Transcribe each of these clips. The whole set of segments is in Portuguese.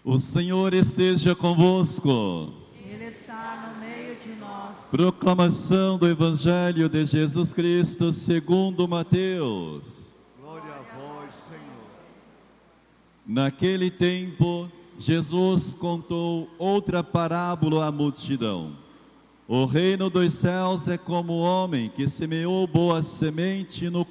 O Senhor esteja convosco. Ele está no meio de nós. Proclamação do Evangelho de Jesus Cristo segundo Mateus. Glória a vós, Senhor. Naquele tempo, Jesus contou outra parábola à multidão. O reino dos céus é como o homem que semeou boa semente no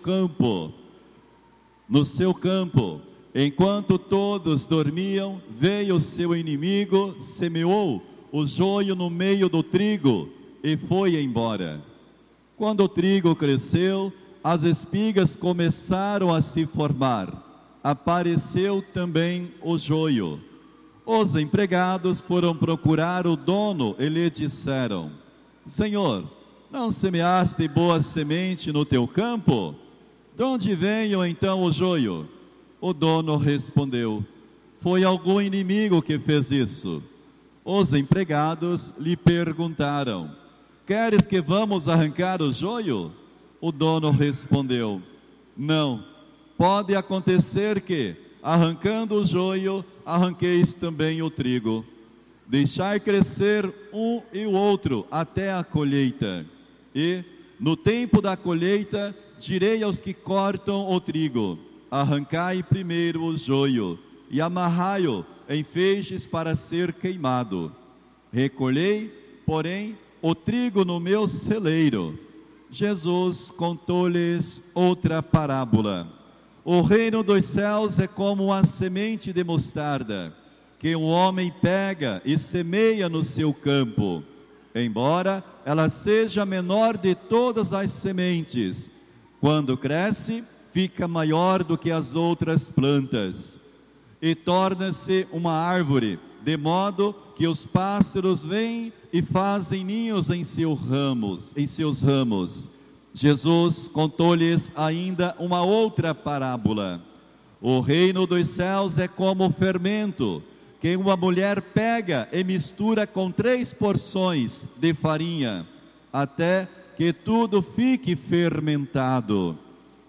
seu campo. Enquanto todos dormiam, veio seu inimigo, semeou o joio no meio do trigo e foi embora. Quando o trigo cresceu, as espigas começaram a se formar. Apareceu também o joio. Os empregados foram procurar o dono e lhe disseram: Senhor, não semeaste boa semente no teu campo? De onde veio então o joio? O dono respondeu: Foi algum inimigo que fez isso. Os empregados lhe perguntaram: Queres que vamos arrancar o joio? O dono respondeu: Não, pode acontecer que, arrancando o joio, arranqueis também o trigo. Deixai crescer um e o outro até a colheita. E, no tempo da colheita, direi aos que cortam o trigo: arrancai primeiro o joio e amarrai-o em feixes para ser queimado. Recolhei, porém, o trigo no meu celeiro. Jesus contou-lhes outra parábola. O reino dos céus é como a semente de mostarda, que um homem pega e semeia no seu campo. Embora ela seja a menor de todas as sementes, quando cresce, fica maior do que as outras plantas e torna-se uma árvore, de modo que os pássaros vêm e fazem ninhos em seus ramos. Jesus contou-lhes ainda uma outra parábola. O reino dos céus é como o fermento, que uma mulher pega e mistura com 3 porções de farinha, até que tudo fique fermentado.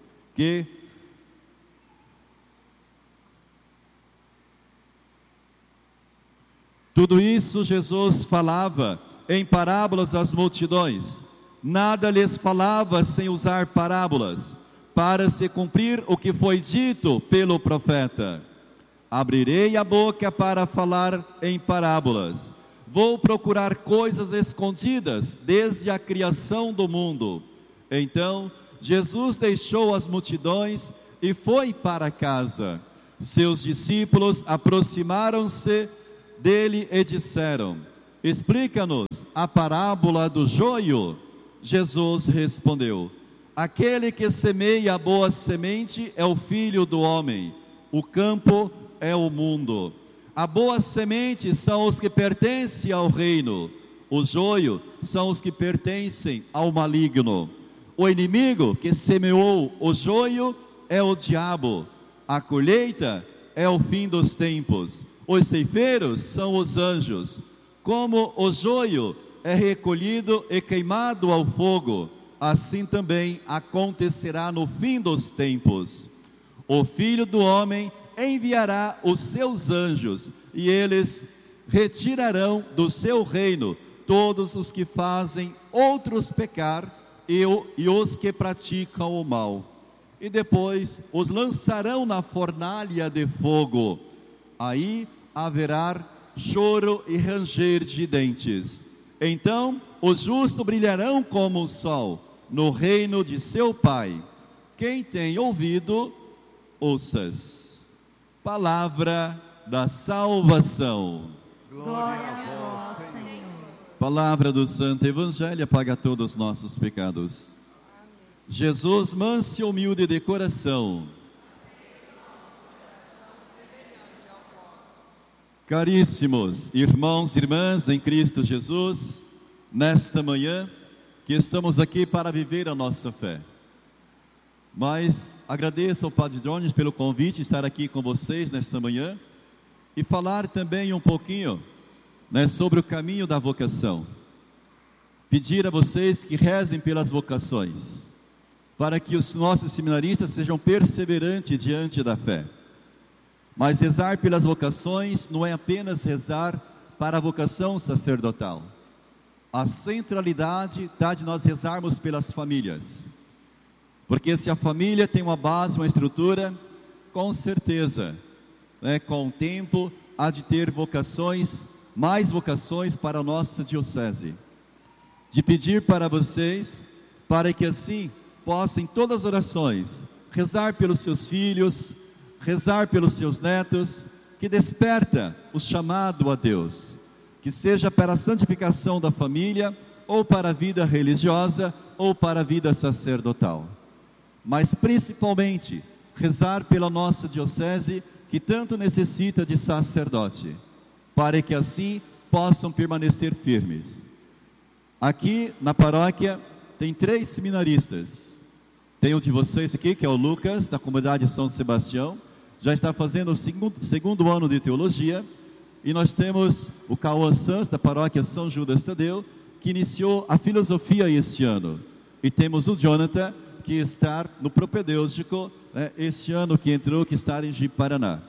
Tudo isso Jesus falava em parábolas às multidões. Nada lhes falava sem usar parábolas, para se cumprir o que foi dito pelo profeta: abrirei a boca para falar em parábolas. Vou procurar coisas escondidas desde a criação do mundo. Então Jesus deixou as multidões e foi para casa. Seus discípulos aproximaram-se dele e disseram: explica-nos a parábola do joio. Jesus respondeu: aquele que semeia a boa semente é o Filho do homem. O campo é o mundo. A boa semente são os que pertencem ao reino. O joio são os que pertencem ao maligno. O inimigo que semeou o joio é o diabo. A colheita é o fim dos tempos. Os ceifeiros são os anjos. Como o joio é recolhido e queimado ao fogo, assim também acontecerá no fim dos tempos. O Filho do homem enviará os seus anjos, e eles retirarão do seu reino todos os que fazem outros pecar e os que praticam o mal. E depois os lançarão na fornalha de fogo. Aí haverá choro e ranger de dentes. Então os justos brilharão como o sol no reino de seu Pai. Quem tem ouvido, ouças. Palavra da salvação. Glória a vós, Senhor. Palavra do Santo Evangelho apaga todos os nossos pecados. Jesus, manso e humilde de coração. Caríssimos irmãos e irmãs em Cristo Jesus, nesta manhã que estamos aqui para viver a nossa fé. Mas agradeço ao Padre Jones pelo convite de estar aqui com vocês nesta manhã e falar também um pouquinho, sobre o caminho da vocação. Pedir a vocês que rezem pelas vocações, para que os nossos seminaristas sejam perseverantes diante da fé. Mas rezar pelas vocações não é apenas rezar para a vocação sacerdotal. A centralidade está de nós rezarmos pelas famílias. Porque se a família tem uma base, uma estrutura, com certeza, com o tempo, há de ter vocações, mais vocações para a nossa diocese. De pedir para vocês, para que assim possam, em todas as orações, rezar pelos seus filhos, rezar pelos seus netos, que desperta o chamado a Deus, que seja para a santificação da família, ou para a vida religiosa, ou para a vida sacerdotal. Mas principalmente, rezar pela nossa diocese, que tanto necessita de sacerdote, para que assim possam permanecer firmes. Aqui na paróquia tem 3 seminaristas. Tem um de vocês aqui, que é o Lucas, da comunidade São Sebastião, já está fazendo o segundo ano de teologia. E nós temos o Cauã Sanz, da paróquia São Judas Tadeu, que iniciou a filosofia este ano. E temos o Jonathan, que está no propedêutico, este ano que entrou, que está em Ji-Paraná.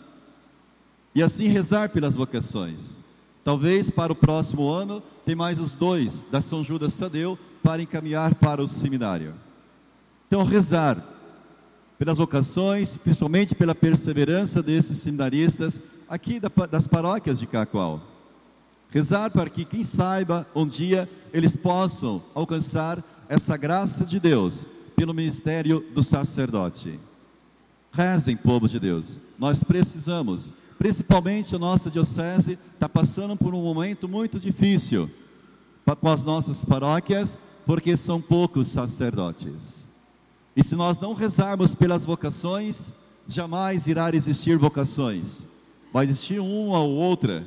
E assim rezar pelas vocações. Talvez para o próximo ano, tem mais os 2 da São Judas Tadeu, para encaminhar para o seminário. Então rezar pelas vocações, principalmente pela perseverança desses seminaristas, aqui das paróquias de Cacoal. Rezar para que, quem saiba, um dia eles possam alcançar essa graça de Deus pelo ministério do sacerdote. Rezem, povo de Deus. Nós precisamos, principalmente a nossa diocese, está passando por um momento muito difícil com as nossas paróquias, porque são poucos sacerdotes. E se nós não rezarmos pelas vocações, jamais irá existir vocações. Vai existir uma ou outra,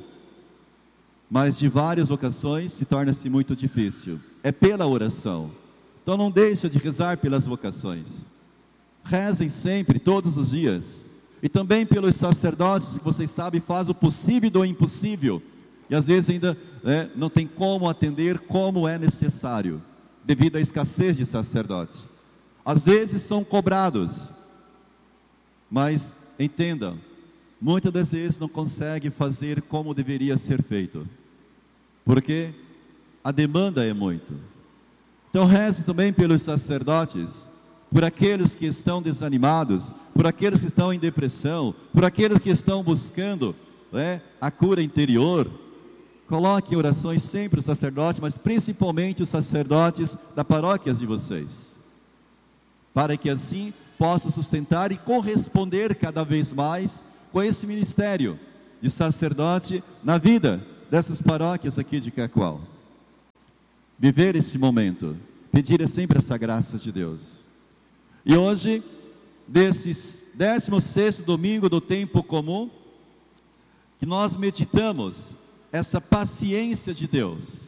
mas de várias vocações se torna-se muito difícil. É pela oração. Então não deixe de rezar pelas vocações. Rezem sempre, todos os dias. E também pelos sacerdotes, que vocês sabem, fazem o possível do impossível. E às vezes ainda não tem como atender como é necessário, devido à escassez de sacerdotes. Às vezes são cobrados, mas entendam, muitas das vezes não consegue fazer como deveria ser feito, porque a demanda é muito. Então reze também pelos sacerdotes, por aqueles que estão desanimados, por aqueles que estão em depressão, por aqueles que estão buscando a cura interior. Coloque em orações sempre os sacerdotes, mas principalmente os sacerdotes da paróquia de vocês, para que assim possam sustentar e corresponder cada vez mais com esse ministério de sacerdote na vida dessas paróquias aqui de Cacoal. Viver esse momento, pedir sempre essa graça de Deus. E hoje, desse 16º domingo do tempo comum, que nós meditamos essa paciência de Deus.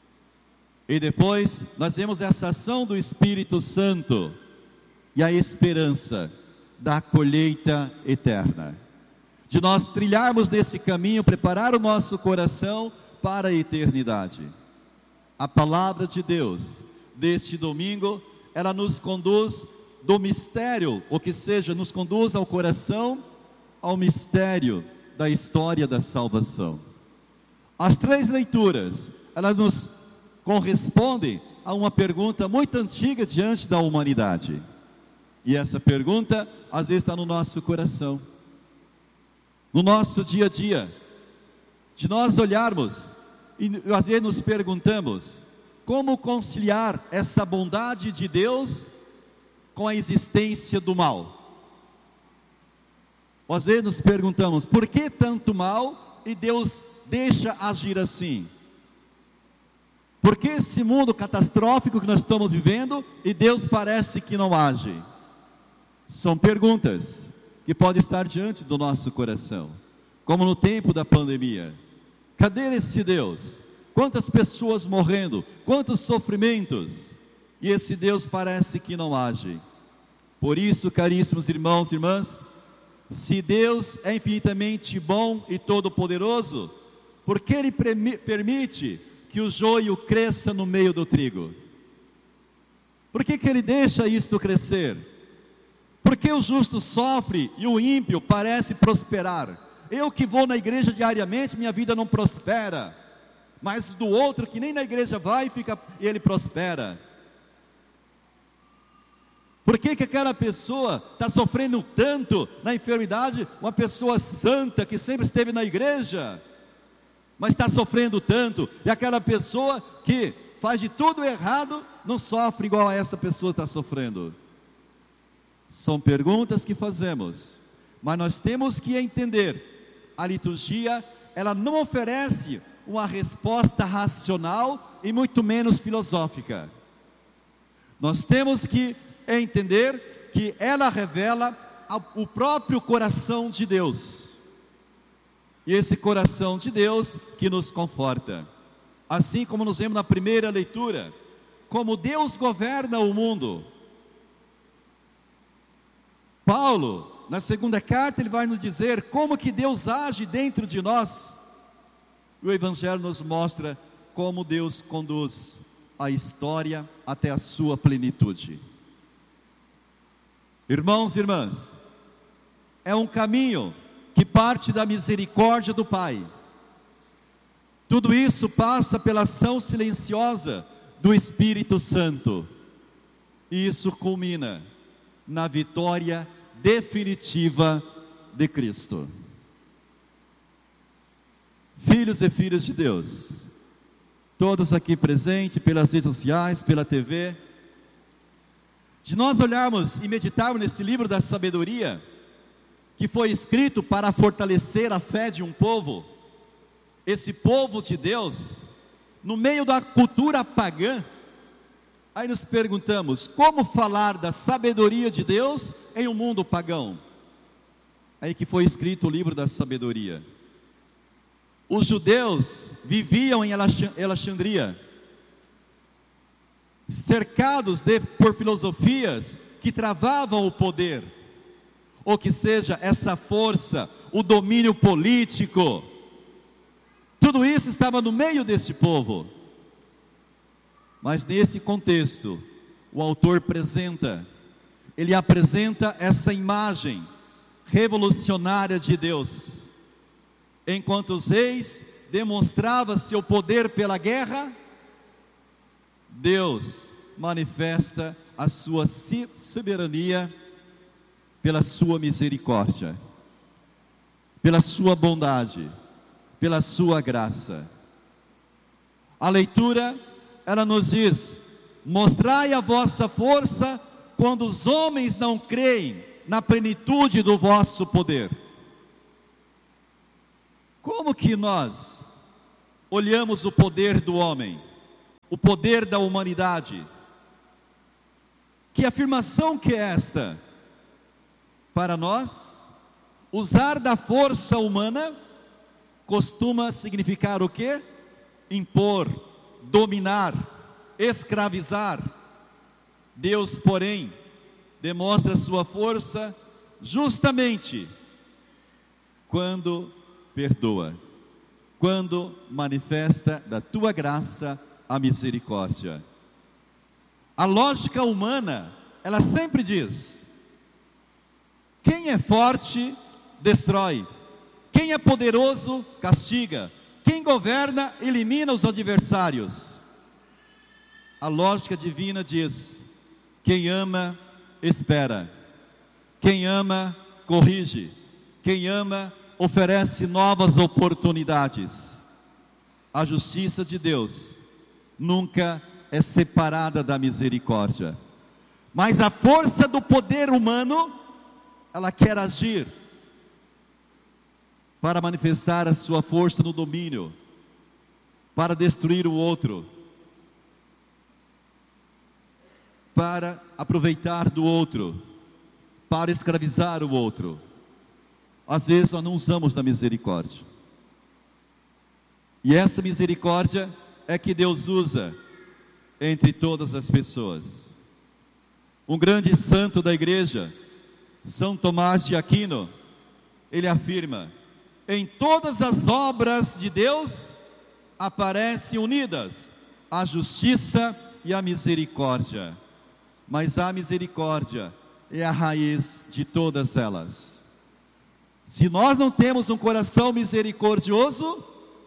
E depois nós vemos essa ação do Espírito Santo e a esperança da colheita eterna. De nós trilharmos nesse caminho, preparar o nosso coração para a eternidade. A palavra de Deus deste domingo, ela nos conduz do mistério, ou que seja, nos conduz ao coração, ao mistério da história da salvação. As 3 leituras, elas nos correspondem a uma pergunta muito antiga diante da humanidade. E essa pergunta, às vezes, está no nosso coração, no nosso dia a dia, de nós olharmos e às vezes nos perguntamos, como conciliar essa bondade de Deus com a existência do mal? Às vezes nos perguntamos, por que tanto mal e Deus deixa agir assim? Por que esse mundo catastrófico que nós estamos vivendo e Deus parece que não age? São perguntas que podem estar diante do nosso coração, como no tempo da pandemia. Cadê esse Deus? Quantas pessoas morrendo, quantos sofrimentos, e esse Deus parece que não age. Por isso, caríssimos irmãos e irmãs, se Deus é infinitamente bom e todo-poderoso, por que Ele permite que o joio cresça no meio do trigo? Por que Ele deixa isto crescer? Por que o justo sofre e o ímpio parece prosperar? Eu que vou na igreja diariamente, minha vida não prospera. Mas do outro que nem na igreja vai, ele prospera. Por que aquela pessoa está sofrendo tanto na enfermidade? Uma pessoa santa que sempre esteve na igreja, mas está sofrendo tanto. E aquela pessoa que faz de tudo errado, não sofre igual a essa pessoa está sofrendo. São perguntas que fazemos, mas nós temos que entender, a liturgia, ela não oferece uma resposta racional e muito menos filosófica. Nós temos que entender que ela revela o próprio coração de Deus, e esse coração de Deus que nos conforta, assim como nos vemos na primeira leitura, como Deus governa o mundo. Paulo, na segunda carta, ele vai nos dizer como que Deus age dentro de nós. O Evangelho nos mostra como Deus conduz a história até a sua plenitude. Irmãos e irmãs, é um caminho que parte da misericórdia do Pai. Tudo isso passa pela ação silenciosa do Espírito Santo, e isso culmina na vitória definitiva de Cristo. Filhos e filhas de Deus, todos aqui presentes, pelas redes sociais, pela TV, de nós olharmos e meditarmos nesse livro da sabedoria, que foi escrito para fortalecer a fé de um povo, esse povo de Deus, no meio da cultura pagã. Aí nos perguntamos, como falar da sabedoria de Deus em um mundo pagão? Aí que foi escrito o livro da sabedoria. Os judeus viviam em Alexandria, cercados por filosofias que travavam o poder, ou que seja, essa força, o domínio político. Tudo isso estava no meio desse povo. Mas nesse contexto, o autor ele apresenta essa imagem revolucionária de Deus. Enquanto os reis demonstravam seu poder pela guerra, Deus manifesta a sua soberania pela sua misericórdia, pela sua bondade, pela sua graça. A leitura, ela nos diz: mostrai a vossa força quando os homens não creem na plenitude do vosso poder. Como que nós olhamos o poder do homem, o poder da humanidade? Que afirmação que é esta? Para nós, usar da força humana costuma significar o quê? Impor, dominar, escravizar. Deus, porém, demonstra sua força justamente quando perdoa, quando manifesta da tua graça a misericórdia. A lógica humana, ela sempre diz: quem é forte, destrói. Quem é poderoso, castiga. Quem governa, elimina os adversários. A lógica divina diz: quem ama, espera. Quem ama, corrige. Quem ama, oferece novas oportunidades. A justiça de Deus nunca é separada da misericórdia. Mas a força do poder humano, ela quer agir para manifestar a sua força no domínio, para destruir o outro, para aproveitar do outro, para escravizar o outro. Às vezes nós não usamos da misericórdia, e essa misericórdia é que Deus usa entre todas as pessoas. Um grande santo da igreja, São Tomás de Aquino, ele afirma: em todas as obras de Deus aparecem unidas a justiça e a misericórdia, mas a misericórdia é a raiz de todas elas. Se nós não temos um coração misericordioso,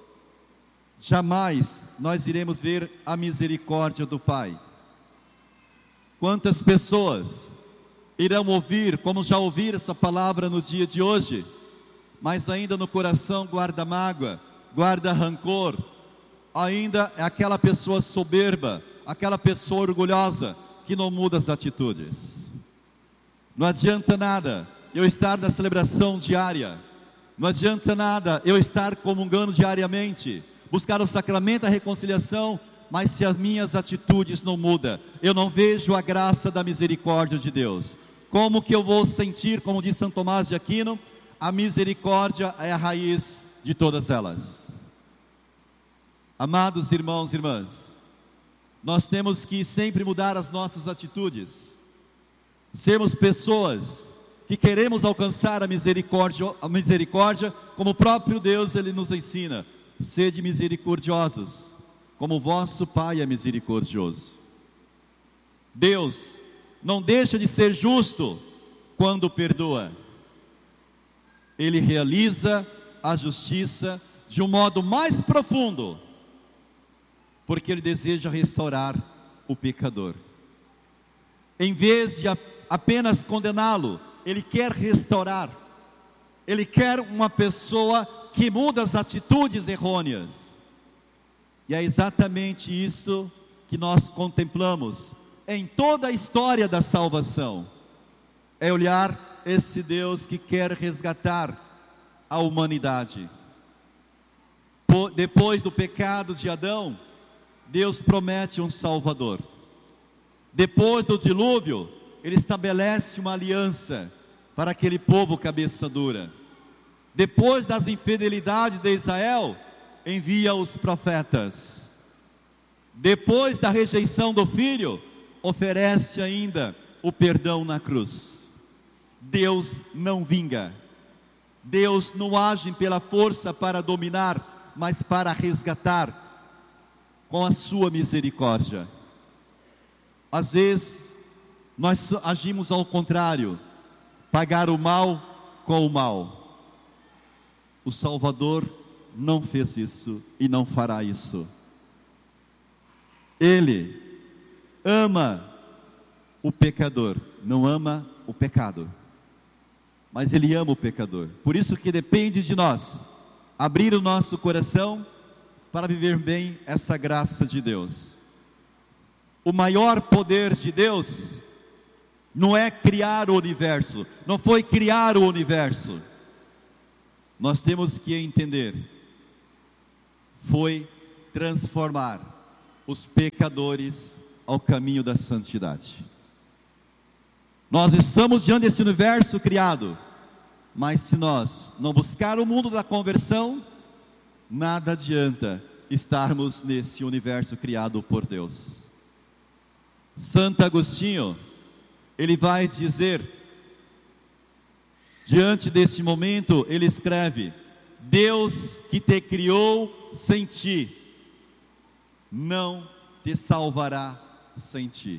jamais nós iremos ver a misericórdia do Pai. Quantas pessoas irão ouvir, como já ouviram essa palavra no dia de hoje, mas ainda no coração guarda mágoa, guarda rancor, ainda é aquela pessoa soberba, aquela pessoa orgulhosa, que não muda as atitudes. Não adianta nada eu estar na celebração diária, não adianta nada eu estar comungando diariamente, buscar o sacramento da reconciliação, mas se as minhas atitudes não mudam, eu não vejo a graça da misericórdia de Deus. Como que eu vou sentir, como diz São Tomás de Aquino, a misericórdia é a raiz de todas elas. Amados irmãos e irmãs, nós temos que sempre mudar as nossas atitudes, sermos pessoas que queremos alcançar a misericórdia, como o próprio Deus Ele nos ensina: sede misericordiosos, como o vosso Pai é misericordioso. Deus não deixa de ser justo quando perdoa. Ele realiza a justiça de um modo mais profundo, porque Ele deseja restaurar o pecador. Em vez de apenas condená-lo, Ele quer restaurar. Ele quer uma pessoa que muda as atitudes errôneas. E é exatamente isso que nós contemplamos em toda a história da salvação. É olhar esse Deus que quer resgatar a humanidade. Depois do pecado de Adão, Deus promete um Salvador. Depois do dilúvio, Ele estabelece uma aliança para aquele povo cabeça dura. Depois das infidelidades de Israel, envia os profetas. Depois da rejeição do filho, oferece ainda o perdão na cruz. Deus não vinga. Deus não age pela força para dominar, mas para resgatar com a sua misericórdia. Às vezes nós agimos ao contrário, pagar o mal com o mal. O Salvador não fez isso e não fará isso. Ele ama o pecador, não ama o pecado, mas Ele ama o pecador. Por isso que depende de nós abrir o nosso coração para viver bem essa graça de Deus. O maior poder de Deus não é criar o universo, não foi criar o universo. Nós temos que entender, foi transformar os pecadores ao caminho da santidade. Nós estamos diante desse universo criado, mas se nós não buscar o mundo da conversão, nada adianta estarmos nesse universo criado por Deus. Santo Agostinho, ele vai dizer, diante desse momento, ele escreve: Deus que te criou sem ti, não te salvará sem ti.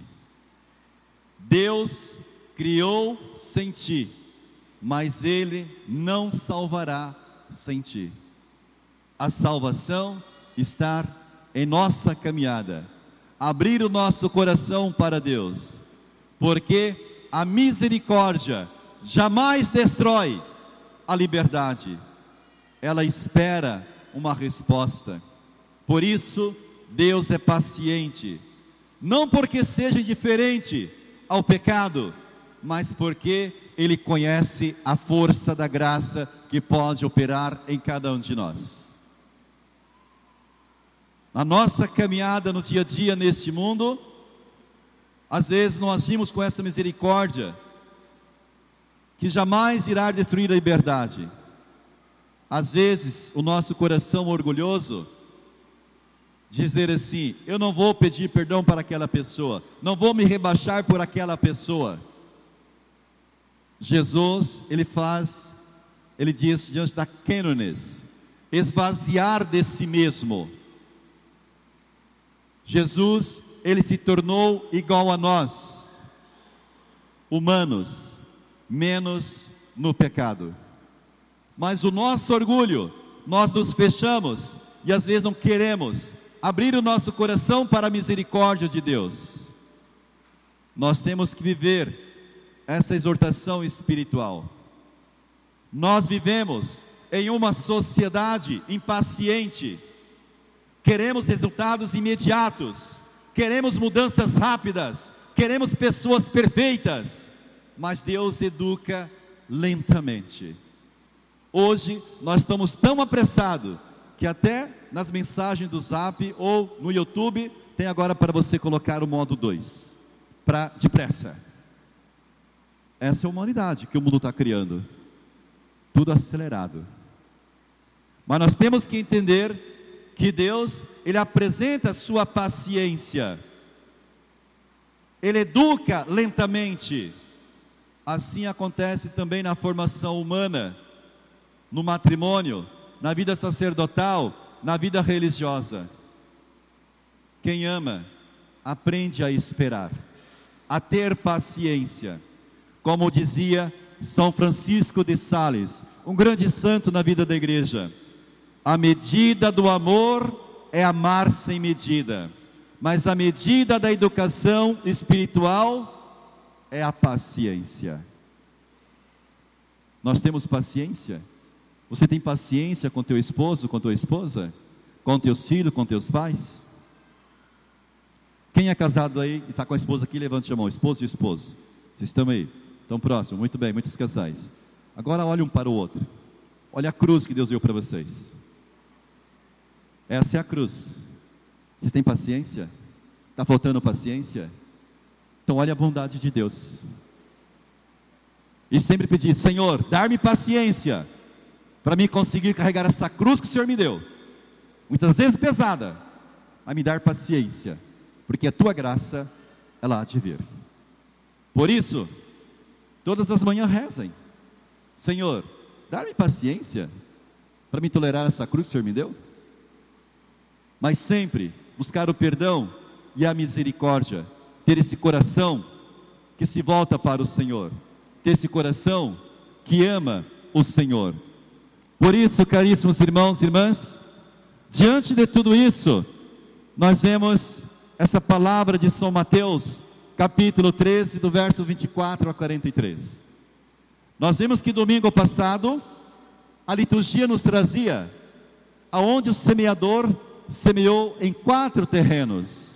Deus criou sem ti, mas Ele não salvará sem ti. A salvação está em nossa caminhada, abrir o nosso coração para Deus, porque a misericórdia jamais destrói a liberdade, ela espera uma resposta. Por isso, Deus é paciente, não porque seja indiferente ao pecado, mas porque Ele conhece a força da graça que pode operar em cada um de nós. Na nossa caminhada no dia a dia neste mundo, às vezes não agimos com essa misericórdia, que jamais irá destruir a liberdade. Às vezes, o nosso coração orgulhoso, dizer assim: eu não vou pedir perdão para aquela pessoa, não vou me rebaixar por aquela pessoa. Jesus, ele diz diante da kenones, esvaziar de si mesmo. Jesus, ele se tornou igual a nós. humanos, menos no pecado. Mas o nosso orgulho, nós nos fechamos e às vezes não queremos abrir o nosso coração para a misericórdia de Deus. Nós temos que viver essa exortação espiritual. Nós vivemos em uma sociedade impaciente. Queremos resultados imediatos, queremos mudanças rápidas, queremos pessoas perfeitas, mas Deus educa lentamente. Hoje nós estamos tão apressados que até nas mensagens do Zap ou no YouTube tem agora para você colocar o modo 2, depressa. Essa é a humanidade que o mundo está criando, tudo acelerado. Mas nós temos que entender que Deus, Ele apresenta a sua paciência, Ele educa lentamente. Assim acontece também na formação humana, no matrimônio, na vida sacerdotal, na vida religiosa. Quem ama, aprende a esperar, a ter paciência. Como dizia São Francisco de Sales, um grande santo na vida da igreja: a medida do amor é amar sem medida, mas a medida da educação espiritual é a paciência. Nós temos paciência? Você tem paciência com teu esposo, com tua esposa? Com teus filhos, com teus pais? Quem é casado aí e está com a esposa aqui, levante a mão. Esposo e esposo. Vocês estão aí? Estão próximos? Muito bem, muitos casais. Agora olhe um para o outro. Olha a cruz que Deus deu para vocês. Essa é a cruz. Vocês têm paciência? Está faltando paciência? Então olha a bondade de Deus. E sempre pedir: Senhor, dar-me paciência para mim conseguir carregar essa cruz que o Senhor me deu, muitas vezes pesada, a me dar paciência, porque a tua graça, ela há de vir. Por isso, todas as manhãs rezem: Senhor, dá-me paciência para me tolerar essa cruz que o Senhor me deu. Mas sempre buscar o perdão e a misericórdia, ter esse coração que se volta para o Senhor, ter esse coração que ama o Senhor. Por isso, caríssimos irmãos e irmãs, diante de tudo isso, nós vemos essa palavra de São Mateus, capítulo 13, do verso 24 a 43. Nós vimos que domingo passado, a liturgia nos trazia aonde o semeador semeou em 4 terrenos,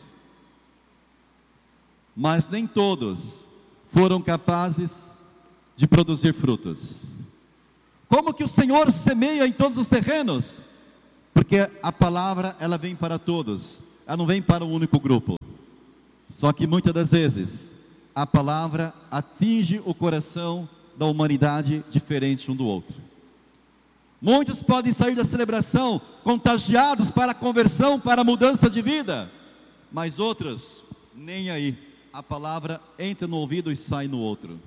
mas nem todos foram capazes de produzir frutos. Como que o Senhor semeia em todos os terrenos? Porque a palavra, ela vem para todos, ela não vem para um único grupo. Só que muitas das vezes a palavra atinge o coração da humanidade diferente um do outro. Muitos podem sair da celebração contagiados para a conversão, para a mudança de vida, mas outros, nem aí. A palavra entra no ouvido e sai no outro.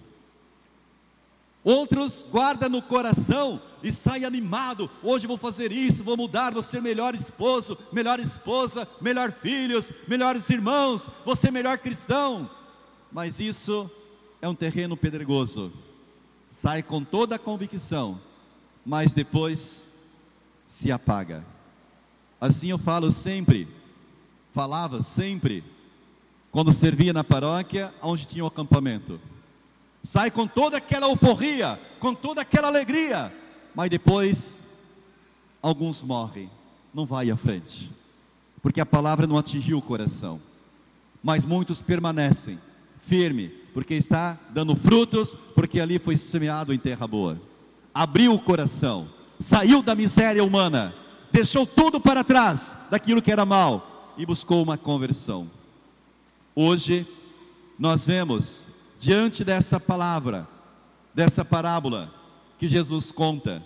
Outros guardam no coração e saem animado: hoje vou fazer isso, vou mudar, vou ser melhor esposo, melhor esposa, melhor filhos, melhores irmãos, vou ser melhor cristão. Mas isso é um terreno pedregoso. Sai com toda a convicção, mas depois se apaga. Assim eu falava sempre, quando servia na paróquia, onde tinha o acampamento. Sai com toda aquela euforia, com toda aquela alegria, mas depois alguns morrem, não vai à frente, porque a palavra não atingiu o coração. Mas muitos permanecem firme, porque está dando frutos, porque ali foi semeado em terra boa. Abriu o coração, saiu da miséria humana, deixou tudo para trás daquilo que era mal e buscou uma conversão. Hoje nós vemos, diante dessa palavra, dessa parábola que Jesus conta,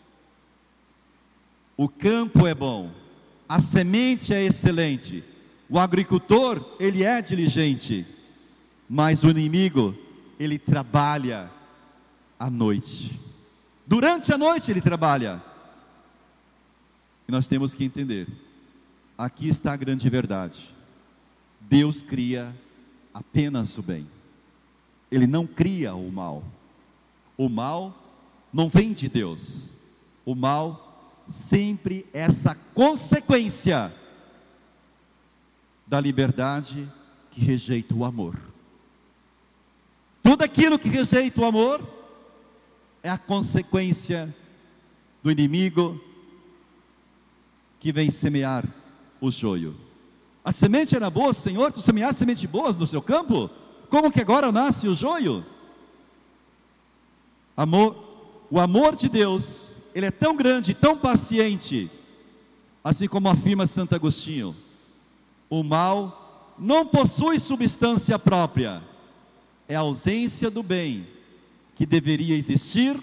o campo é bom, a semente é excelente, o agricultor, ele é diligente, mas o inimigo, ele trabalha à noite. Durante a noite ele trabalha. E nós temos que entender, aqui está a grande verdade: Deus cria apenas o bem. ele não cria o mal. O mal não vem de Deus. O mal sempre é essa consequência da liberdade que rejeita o amor. Tudo aquilo que rejeita o amor é a consequência do inimigo que vem semear o joio. A semente era boa, Senhor, tu semeaste sementes boas no seu campo? Como que agora nasce o joio? O amor de Deus, ele é tão grande, tão paciente, assim como afirma Santo Agostinho, o mal não possui substância própria, é a ausência do bem que deveria existir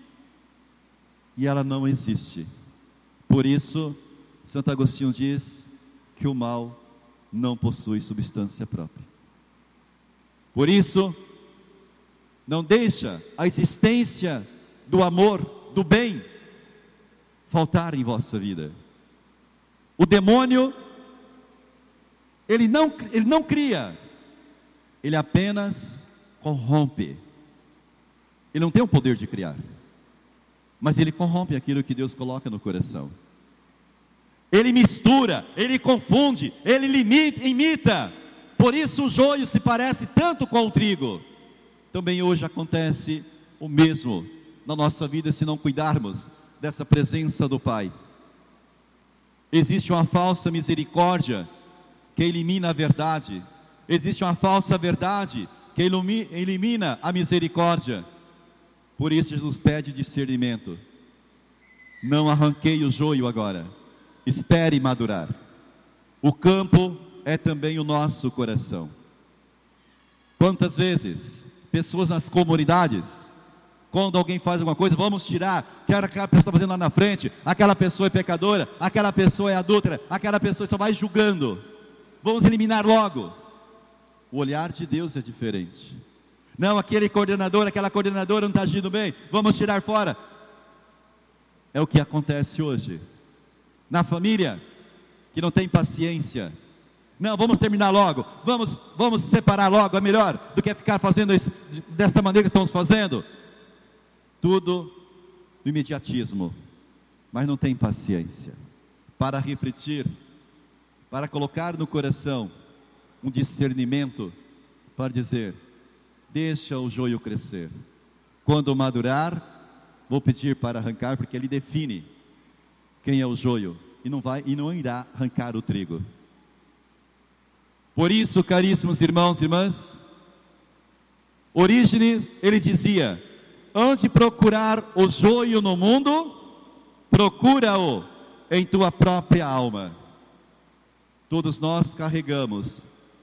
e ela não existe. Por isso, Santo Agostinho diz que o mal não possui substância própria. Por isso, não deixa a existência do amor, do bem, faltar em vossa vida. O demônio, ele não cria, ele apenas corrompe. Ele não tem o poder de criar, mas ele corrompe aquilo que Deus coloca no coração. Ele mistura, ele confunde, ele imita. Por isso o joio se parece tanto com o trigo. Também hoje acontece o mesmo na nossa vida se não cuidarmos dessa presença do Pai. Existe uma falsa misericórdia que elimina a verdade. Existe uma falsa verdade que elimina a misericórdia. Por isso Jesus pede discernimento. Não arranquei o joio agora. Espere madurar. O campo é também o nosso coração. Quantas vezes pessoas nas comunidades, quando alguém faz alguma coisa, vamos tirar, que aquela pessoa está fazendo lá na frente, aquela pessoa é pecadora, aquela pessoa é adúltera, aquela pessoa só vai julgando, vamos eliminar logo. O olhar de Deus é diferente. Não, aquele coordenador, aquela coordenadora não está agindo bem, vamos tirar fora. É o que acontece hoje na família, que não tem paciência. Não, vamos terminar logo, vamos separar logo, é melhor do que ficar fazendo isso desta maneira que estamos fazendo. Tudo no imediatismo, mas não tem paciência para refletir, para colocar no coração um discernimento, para dizer: deixa o joio crescer, quando madurar, vou pedir para arrancar, porque ele define quem é o joio, e não irá arrancar o trigo. Por isso, caríssimos irmãos e irmãs, Orígenes, ele dizia: antes de procurar o joio no mundo, procura-o em tua própria alma. Todos nós carregamos